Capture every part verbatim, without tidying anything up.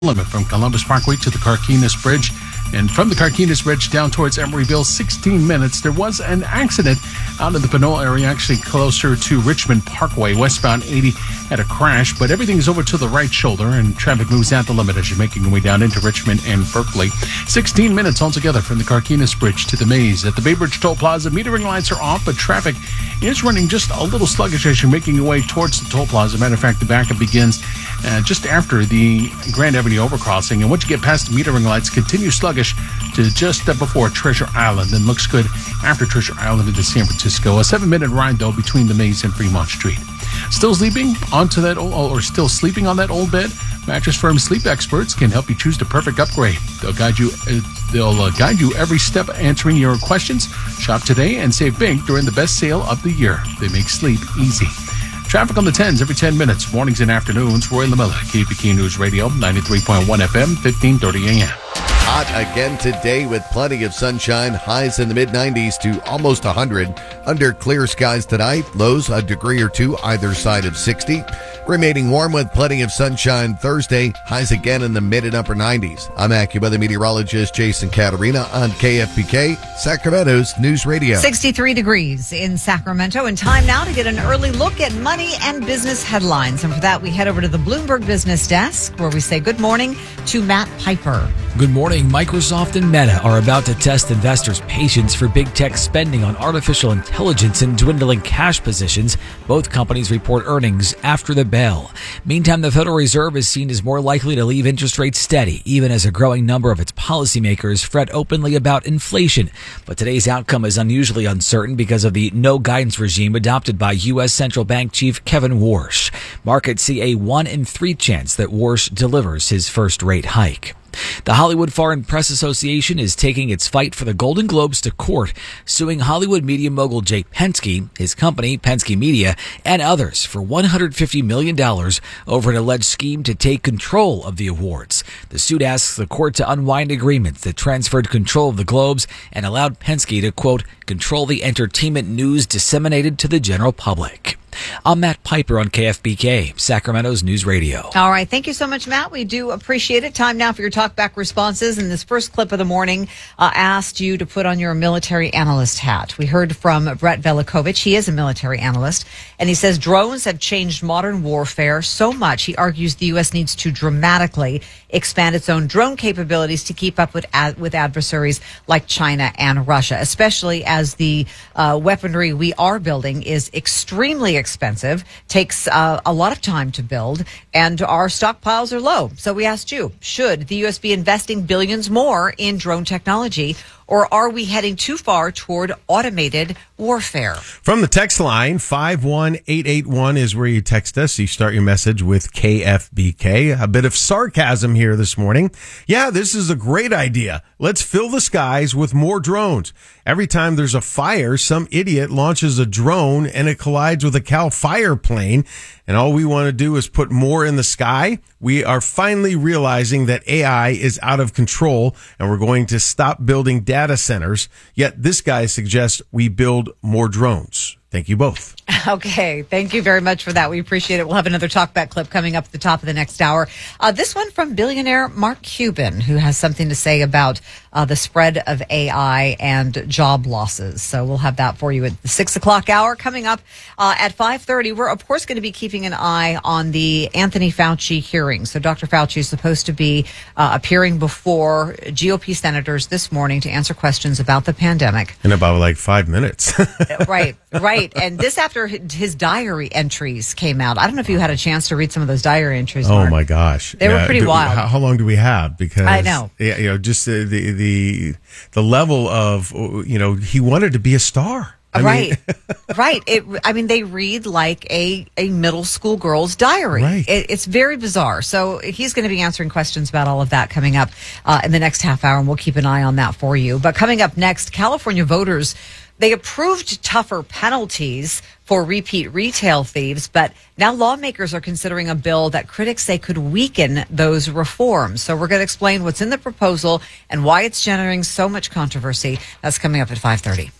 limit from Columbus Parkway to the Carquinez Bridge. And from the Carquinez Bridge down towards Emeryville, sixteen minutes. There was an accident out in the Pinole area, actually closer to Richmond Parkway. Westbound eighty had a crash, but everything is over to the right shoulder, and traffic moves at the limit as you're making your way down into Richmond and Berkeley. sixteen minutes altogether from the Carquinez Bridge to the Maze. At the Bay Bridge Toll Plaza, metering lights are off, but traffic is running just a little sluggish as you're making your way towards the toll plaza. Matter of fact, the backup begins uh, just after the Grand Avenue overcrossing, and once you get past the metering lights, continue sluggish to just uh, before Treasure Island, and looks good after Treasure Island into San Francisco. A seven-minute ride, though, between the Maze and Fremont Street. Still sleeping onto that old, or still sleeping on that old bed? Mattress Firm Sleep Experts can help you choose the perfect upgrade. They'll guide you. Uh, they'll uh, guide you every step, answering your questions. Shop today and save big during the best sale of the year. They make sleep easy. Traffic on the tens every ten minutes, mornings and afternoons. Roy LaMilla, K F B K News Radio, ninety-three point one F M, fifteen thirty A M. Hot again today with plenty of sunshine. Highs in the mid nineties to almost one hundred. Under clear skies tonight. Lows a degree or two either side of sixty. Remaining warm with plenty of sunshine Thursday. Highs again in the mid and upper nineties. I'm AccuWeather meteorologist Jason Caterina on K F B K, Sacramento's News Radio. sixty-three degrees in Sacramento, and time now to get an early look at money and business headlines. And for that, we head over to the Bloomberg Business Desk, where we say good morning to Matt Piper. Good morning. Microsoft and Meta are about to test investors' patience for big tech spending on artificial intelligence and dwindling cash positions. Both companies report earnings after the bell. Meantime, the Federal Reserve is seen as more likely to leave interest rates steady, even as a growing number of its policymakers fret openly about inflation. But today's outcome is unusually uncertain because of the no guidance regime adopted by U S Central Bank Chief Kevin Warsh. Markets see a one in three chance that Warsh delivers his first rate hike. The Hollywood Foreign Press Association is taking its fight for the Golden Globes to court, suing Hollywood media mogul Jake Penske, his company, Penske Media, and others for one hundred fifty million dollars over an alleged scheme to take control of the awards. The suit asks the court to unwind agreements that transferred control of the Globes and allowed Penske to, quote, control the entertainment news disseminated to the general public. I'm Matt Piper on K F B K, Sacramento's News Radio. All right. Thank you so much, Matt. We do appreciate it. Time now for your talkback responses. And this first clip of the morning uh, asked you to put on your military analyst hat. We heard from Brett Velikovich. He is a military analyst. And he says drones have changed modern warfare so much. He argues the U S needs to dramatically expand its own drone capabilities to keep up with ad- with adversaries like China and Russia, especially as the uh, weaponry we are building is extremely expensive, takes uh, a lot of time to build, and our stockpiles are low. So we asked you, should the U S be investing billions more in drone technology, or are we heading too far toward automated warfare? From the text line, five one eight eight one is where you text us. You start your message with K F B K. A bit of sarcasm here this morning. Yeah, this is a great idea. Let's fill the skies with more drones. Every time there's a fire, some idiot launches a drone and it collides with a Cal Fire plane. And all we want to do is put more in the sky. We are finally realizing that A I is out of control and we're going to stop building data centers. Yet this guy suggests we build more drones. Thank you both. Okay. Thank you very much for that. We appreciate it. We'll have another talkback clip coming up at the top of the next hour. Uh, this one from billionaire Mark Cuban, who has something to say about uh, the spread of A I and job losses. So we'll have that for you at the six o'clock hour. Coming up uh, at five thirty, we're of course going to be keeping an eye on the Anthony Fauci hearing. So Doctor Fauci is supposed to be uh, appearing before G O P senators this morning to answer questions about the pandemic. In about like five minutes. Right, right. And this after his diary entries came out. I don't know if you had a chance to read some of those diary entries, Mark. Oh my gosh. They yeah. were pretty do, wild. How, how long do we have? Because I know. Yeah, you know, just the, the the the level of, you know, he wanted to be a star. I right, mean, right. It, I mean, they read like a, a middle school girl's diary. Right. It, it's very bizarre. So he's going to be answering questions about all of that coming up uh, in the next half hour, and we'll keep an eye on that for you. But coming up next, California voters, they approved tougher penalties for repeat retail thieves, but now lawmakers are considering a bill that critics say could weaken those reforms. So we're going to explain what's in the proposal and why it's generating so much controversy. That's coming up at five thirty.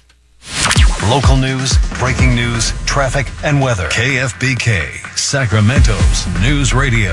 Local news, breaking news, traffic, and weather. K F B K, Sacramento's News Radio.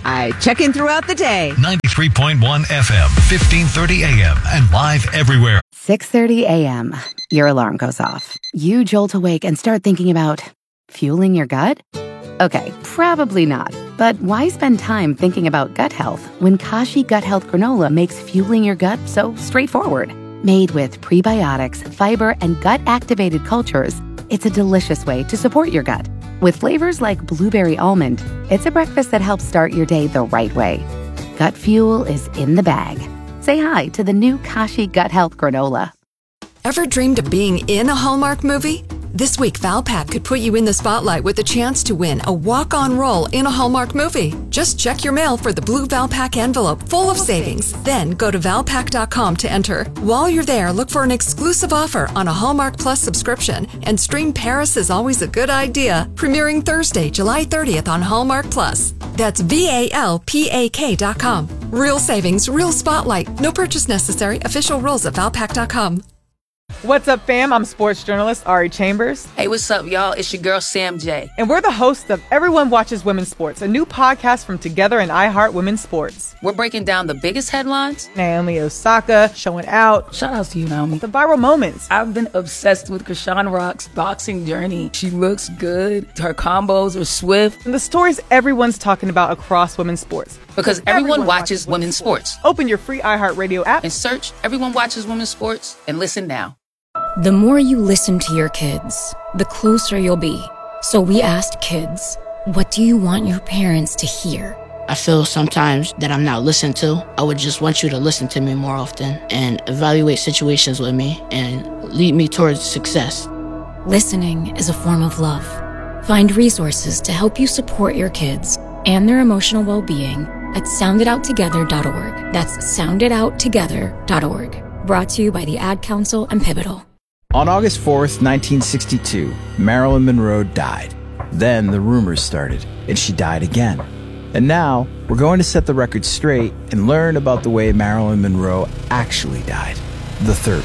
I check in throughout the day. ninety-three point one F M, fifteen thirty A M, and live everywhere. six thirty a.m. Your alarm goes off. You jolt awake and start thinking about fueling your gut? Okay, probably not. But why spend time thinking about gut health when Kashi Gut Health Granola makes fueling your gut so straightforward? Made with prebiotics, fiber, and gut-activated cultures, it's a delicious way to support your gut. With flavors like blueberry almond, it's a breakfast that helps start your day the right way. Gut fuel is in the bag. Say hi to the new Kashi Gut Health Granola. Ever dreamed of being in a Hallmark movie? This week, Valpak could put you in the spotlight with a chance to win a walk-on role in a Hallmark movie. Just check your mail for the blue Valpak envelope full of savings. Then go to valpak dot com to enter. While you're there, look for an exclusive offer on a Hallmark Plus subscription and stream Paris is Always a Good Idea, premiering Thursday, July thirtieth on Hallmark Plus. That's V A L P A K dot com. Real savings, real spotlight. No purchase necessary. Official rules at valpak dot com. What's up, fam? I'm sports journalist Ari Chambers. Hey, what's up, y'all? It's your girl, Sam J. And we're the hosts of Everyone Watches Women's Sports, a new podcast from Together and iHeart Women's Sports. We're breaking down the biggest headlines. Naomi Osaka showing out. Shout out to you, Naomi. The viral moments. I've been obsessed with Krishan Rock's boxing journey. She looks good. Her combos are swift. And the stories everyone's talking about across women's sports. Because everyone, everyone watches, watches women's sports. sports. Open your free iHeartRadio app and search Everyone Watches Women's Sports and listen now. The more you listen to your kids, the closer you'll be. So we asked kids, what do you want your parents to hear? I feel sometimes that I'm not listened to. I would just want you to listen to me more often and evaluate situations with me and lead me towards success. Listening is a form of love. Find resources to help you support your kids and their emotional well-being at sound it out together dot org. That's sound it out together dot org. Brought to you by the Ad Council and Pivotal. On August fourth, nineteen sixty-two, Marilyn Monroe died. Then the rumors started, and she died again. And now, we're going to set the record straight and learn about the way Marilyn Monroe actually died, the third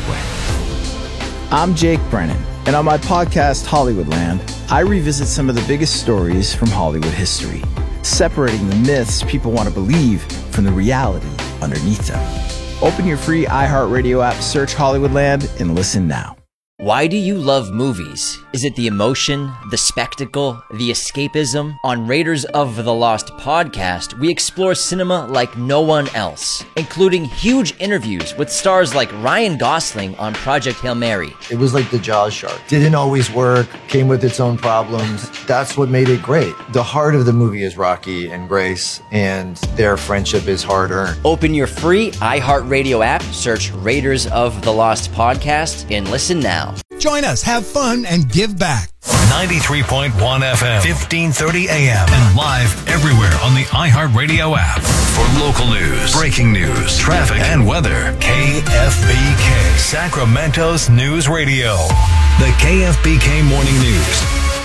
way. I'm Jake Brennan, and on my podcast, Hollywoodland, I revisit some of the biggest stories from Hollywood history, separating the myths people want to believe from the reality underneath them. Open your free iHeartRadio app, search Hollywoodland, and listen now. Why do you love movies? Is it the emotion, the spectacle, the escapism? On Raiders of the Lost podcast, we explore cinema like no one else, including huge interviews with stars like Ryan Gosling on Project Hail Mary. It was like the Jaws shark. Didn't always work, came with its own problems. That's what made it great. The heart of the movie is Rocky and Grace, and their friendship is hard-earned. Open your free iHeartRadio app, search Raiders of the Lost podcast, and listen now. Join us, have fun, and give back. ninety-three point one F M, fifteen thirty A M, and live everywhere on the iHeartRadio app. For local news, breaking news, traffic, and weather, K F B K, Sacramento's News Radio. The K F B K Morning News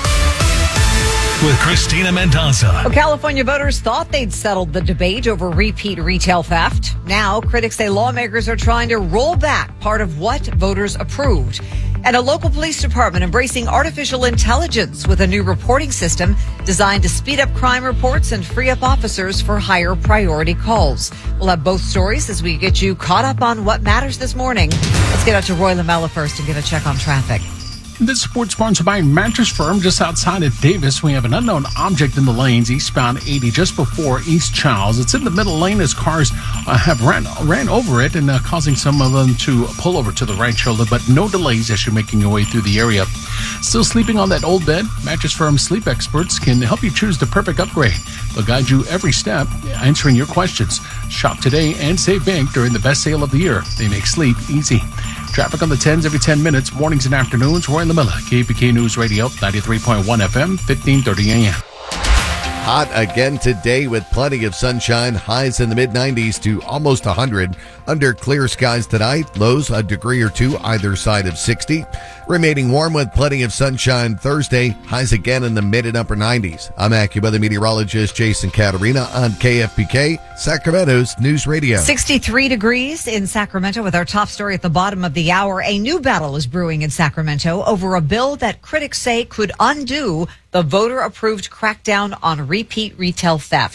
with Christina Mendoza. Well, California voters thought they'd settled the debate over repeat retail theft. Now, critics say lawmakers are trying to roll back part of what voters approved. And a local police department embracing artificial intelligence with a new reporting system designed to speed up crime reports and free up officers for higher priority calls. We'll have both stories as we get you caught up on what matters this morning. Let's get out to Roy Lamella first and get a check on traffic. This report sponsored by Mattress Firm just outside of Davis. We have an unknown object in the lanes eastbound eighty just before East Charles. It's in the middle lane as cars uh, have ran ran over it and uh, causing some of them to pull over to the right shoulder, but no delays as you're making your way through the area. Still sleeping on that old bed? Mattress Firm sleep experts can help you choose the perfect upgrade. They'll guide you every step, answering your questions. Shop today and save big during the best sale of the year. They make sleep easy. Traffic on the tens every ten minutes, mornings and afternoons. Roy Lamella, K F B K News Radio, ninety-three point one F M, fifteen thirty A M. Hot again today with plenty of sunshine. Highs in the mid nineties to almost one hundred. Under clear skies tonight. Lows a degree or two either side of sixty. Remaining warm with plenty of sunshine Thursday. Highs again in the mid and upper nineties. I'm AccuWeather meteorologist Jason Caterina on K F B K, Sacramento's News Radio. sixty-three degrees in Sacramento with our top story at the bottom of the hour. A new battle is brewing in Sacramento over a bill that critics say could undo the voter-approved crackdown on repeat retail theft.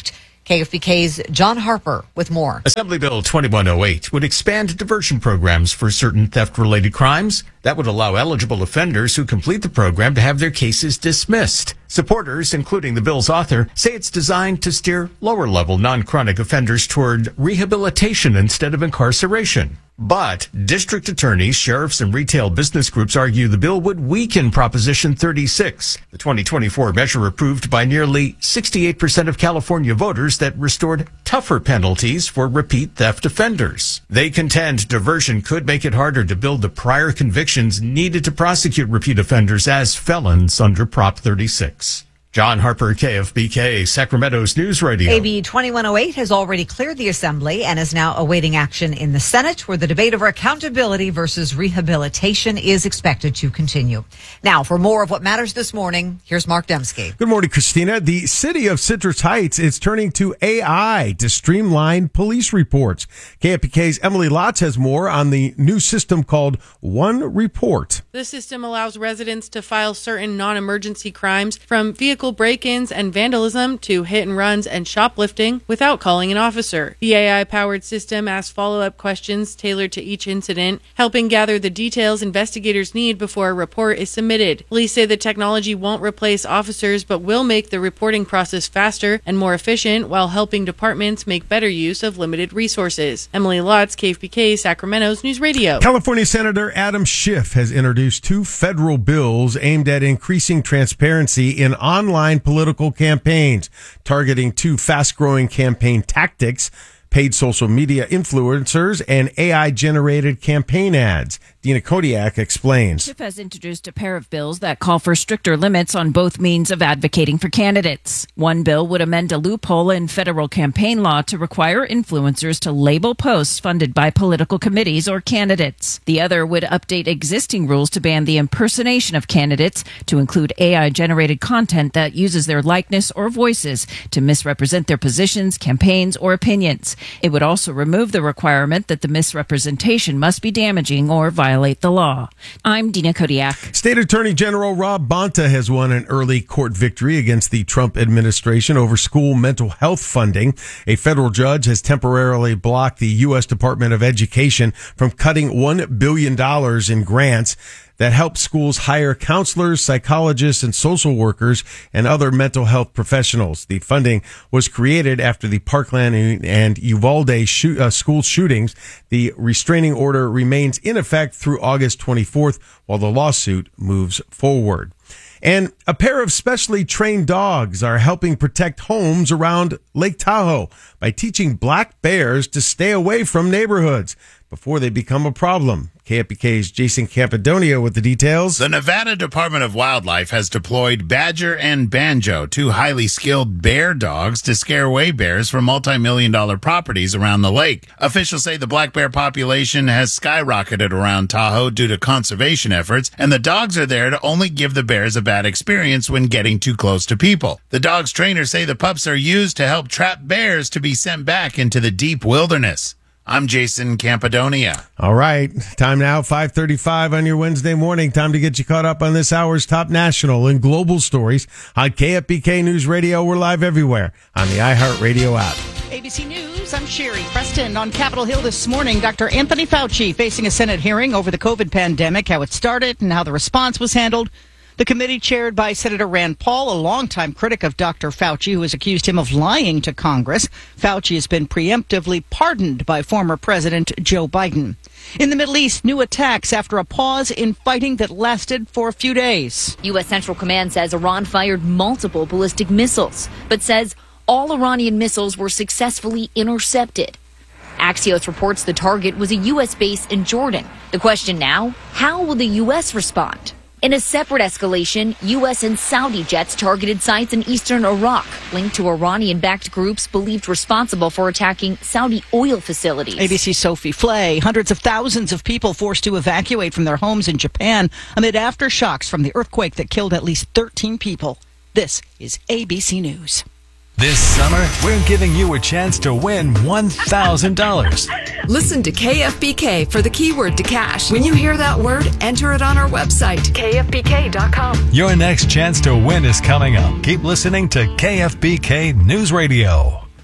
K F B K's John Harper with more. Assembly Bill twenty-one oh eight would expand diversion programs for certain theft-related crimes. That would allow eligible offenders who complete the program to have their cases dismissed. Supporters, including the bill's author, say it's designed to steer lower-level non-chronic offenders toward rehabilitation instead of incarceration. But district attorneys, sheriffs, and retail business groups argue the bill would weaken Proposition thirty-six, the twenty twenty-four measure approved by nearly sixty-eight percent of California voters that restored tougher penalties for repeat theft offenders. They contend diversion could make it harder to build the prior convictions needed to prosecute repeat offenders as felons under Prop thirty-six. John Harper, K F B K, Sacramento's News Radio. A B twenty-one oh eight has already cleared the Assembly and is now awaiting action in the Senate, where the debate over accountability versus rehabilitation is expected to continue. Now, for more of what matters this morning, here's Mark Dembski. Good morning, Christina. The city of Citrus Heights is turning to A I to streamline police reports. K F B K's Emily Lotz has more on the new system called One Report. The system allows residents to file certain non-emergency crimes, from vehicle break-ins and vandalism to hit and runs and shoplifting, without calling an officer. The A I-powered system asks follow-up questions tailored to each incident, helping gather the details investigators need before a report is submitted. Police say the technology won't replace officers, but will make the reporting process faster and more efficient, while helping departments make better use of limited resources. Emily Lotz, K F B K, Sacramento's News Radio. California Senator Adam Schiff has introduced two federal bills aimed at increasing transparency in online political campaigns, targeting two fast-growing campaign tactics: paid social media influencers and A I-generated campaign ads. Dina Kodiak explains. Schiff has introduced a pair of bills that call for stricter limits on both means of advocating for candidates. One bill would amend a loophole in federal campaign law to require influencers to label posts funded by political committees or candidates. The other would update existing rules to ban the impersonation of candidates, to include A I-generated content that uses their likeness or voices to misrepresent their positions, campaigns, or opinions. It would also remove the requirement that the misrepresentation must be damaging or violate the law. I'm Dina Kodiak. State Attorney General Rob Bonta has won an early court victory against the Trump administration over school mental health funding. A federal judge has temporarily blocked the U S Department of Education from cutting one billion dollars in grants that help schools hire counselors, psychologists, and social workers and other mental health professionals. The funding was created after the Parkland and Uvalde shoot, uh, school shootings. The restraining order remains in effect through August twenty-fourth, while the lawsuit moves forward. And a pair of specially trained dogs are helping protect homes around Lake Tahoe by teaching black bears to stay away from neighborhoods before they become a problem. K F B K's Jason Campidonia with the details. The Nevada Department of Wildlife has deployed Badger and Banjo, two highly skilled bear dogs, to scare away bears from multi-million dollar properties around the lake. Officials say the black bear population has skyrocketed around Tahoe due to conservation efforts, and the dogs are there to only give the bears a bad experience when getting too close to people. The dogs' trainers say the pups are used to help trap bears to be sent back into the deep wilderness. I'm Jason Campidonia. All right. Time now, five thirty-five on your Wednesday morning. Time to get you caught up on this hour's top national and global stories on K F B K News Radio. We're live everywhere on the iHeartRadio app. A B C News, I'm Sherry Preston. On Capitol Hill this morning, Doctor Anthony Fauci facing a Senate hearing over the COVID pandemic, how it started and how the response was handled. The committee chaired by Senator Rand Paul, a longtime critic of Doctor Fauci, who has accused him of lying to Congress. Fauci has been preemptively pardoned by former President Joe Biden. In the Middle East, new attacks after a pause in fighting that lasted for a few days. U S Central Command says Iran fired multiple ballistic missiles, but says all Iranian missiles were successfully intercepted. Axios reports the target was a U S base in Jordan. The question now, how will the U S respond? In a separate escalation, U S and Saudi jets targeted sites in eastern Iraq, linked to Iranian-backed groups believed responsible for attacking Saudi oil facilities. A B C's Sophie Flay. Hundreds of thousands of people forced to evacuate from their homes in Japan amid aftershocks from the earthquake that killed at least thirteen people. This is A B C News. This summer, we're giving you a chance to win one thousand dollars. Listen to K F B K for the keyword to cash. When you hear that word, enter it on our website, K F B K dot com. Your next chance to win is coming up. Keep listening to K F B K News Radio.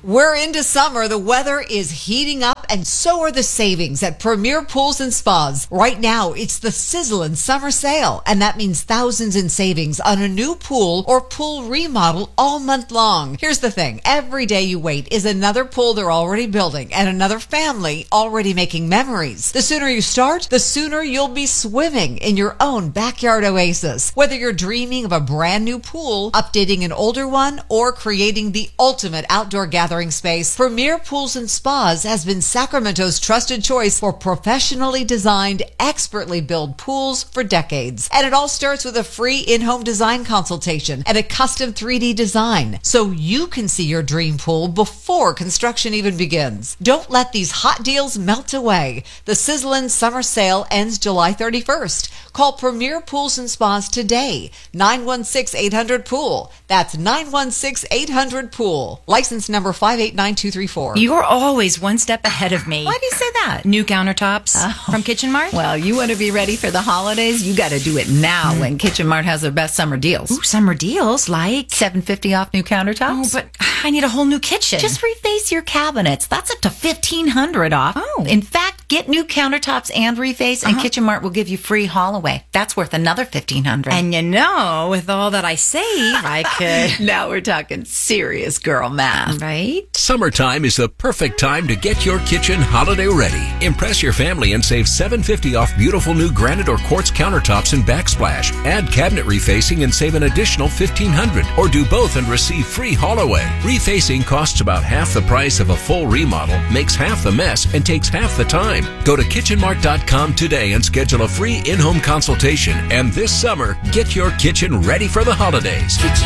We're into summer. The weather is heating up, and so are the savings at Premier Pools and Spas. Right now, it's the sizzling summer sale, and that means thousands in savings on a new pool or pool remodel all month long. Here's the thing. Every day you wait is another pool they're already building and another family already making memories. The sooner you start, the sooner you'll be swimming in your own backyard oasis. Whether you're dreaming of a brand new pool, updating an older one, or creating the ultimate outdoor gathering space, Premier Pools and Spas has been Sacramento's trusted choice for professionally designed, expertly built pools for decades. And it all starts with a free in-home design consultation and a custom three D design, so you can see your dream pool before construction even begins. Don't let these hot deals melt away. The sizzling summer sale ends July thirty-first. Call Premier Pools and Spas today. nine one six, eight hundred, pool. That's nine one six, eight hundred, pool. License number five eight nine two three four. You're always one step ahead of me. Why do you say that? New countertops Oh. from Kitchen Mart. Well, you want to be ready for the holidays? You got to do it now when Kitchen Mart has their best summer deals. Ooh, summer deals like seven fifty off new countertops. Oh, but I need a whole new kitchen. Just reface your cabinets. That's up to fifteen hundred off. Oh. In fact, get new countertops and reface, and Uh-huh. Kitchen Mart will give you free haul away. That's worth another fifteen hundred. And you know, with all that I save, I could. Now we're talking serious girl math, right? Summertime is the perfect time to get your kitchen holiday ready. Impress your family and save seven dollars and fifty cents off beautiful new granite or quartz countertops and backsplash. Add cabinet refacing and save an additional fifteen hundred dollars, or do both and receive free haul away. Refacing costs about half the price of a full remodel, makes half the mess, and takes half the time. Go to kitchen mart dot com today and schedule a free in-home consultation. And this summer, get your kitchen ready for the holidays.